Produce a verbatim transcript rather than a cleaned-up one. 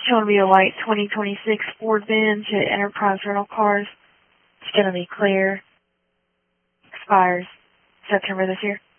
showing me a white twenty twenty-six Ford Benz at Enterprise Rental Cars. It's going to be clear. Expires September this year.